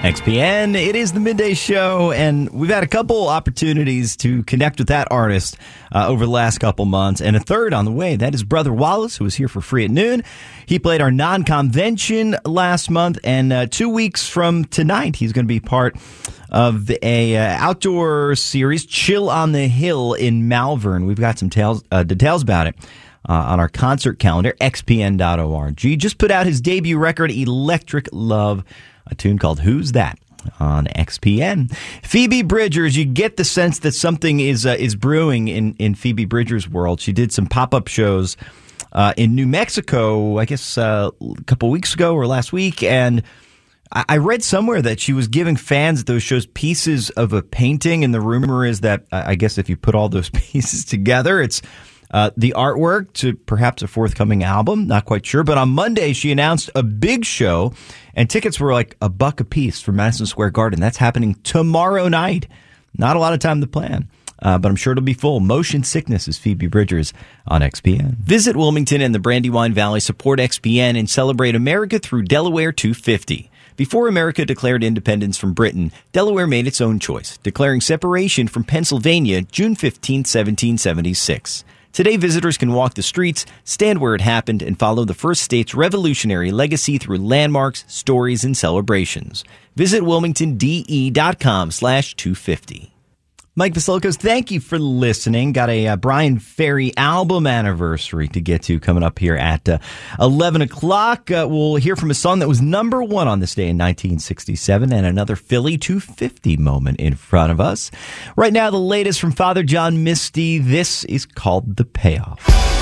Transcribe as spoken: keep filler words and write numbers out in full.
X P N, it is the Midday Show, and we've had a couple opportunities to connect with that artist uh, over the last couple months, and a third on the way. That is Brother Wallace, who was here for free at noon. He played our non-convention last month, and uh, two weeks from tonight, he's going to be part of a uh, outdoor series, Chill on the Hill in Malvern. We've got some tales, uh, details about it uh, on our concert calendar, x p n dot org. Just put out his debut record, Electric Love, a tune called Who's That? On X P N. Phoebe Bridgers, you get the sense that something is uh, is brewing in, in Phoebe Bridgers' world. She did some pop-up shows uh, in New Mexico, I guess uh, a couple weeks ago or last week, and I, I read somewhere that she was giving fans at those shows pieces of a painting, and the rumor is that, I guess if you put all those pieces together, it's Uh, the artwork to perhaps a forthcoming album, not quite sure. But on Monday, she announced a big show, and tickets were like a buck a piece for Madison Square Garden. That's happening tomorrow night. Not a lot of time to plan, uh, but I'm sure it'll be full. Motion Sickness is Phoebe Bridgers on X P N. Visit Wilmington and the Brandywine Valley, support X P N, and celebrate America through Delaware two fifty. Before America declared independence from Britain, Delaware made its own choice, declaring separation from Pennsylvania June fifteenth, seventeen seventy-six. Today, visitors can walk the streets, stand where it happened, and follow the first state's revolutionary legacy through landmarks, stories, and celebrations. Visit wilmingtondE.com slash 250. Mike Vasilkos, thank you for listening. Got a uh, Brian Ferry album anniversary to get to coming up here at uh, eleven o'clock. Uh, we'll hear from a song that was number one on this day in nineteen sixty-seven, and another Philly two fifty moment in front of us. Right now, the latest from Father John Misty. This is called The Payoff.